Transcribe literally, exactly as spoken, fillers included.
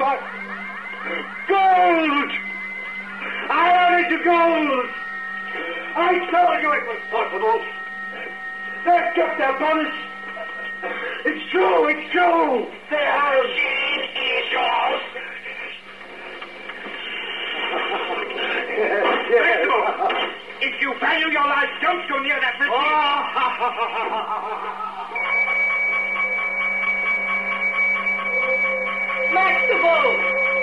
what? Gold! I owe it to gold! I told you it was possible. They've kept their promise. It's true, it's true. They have. She is yours. yes, yes. If you value your life, don't go near that machine.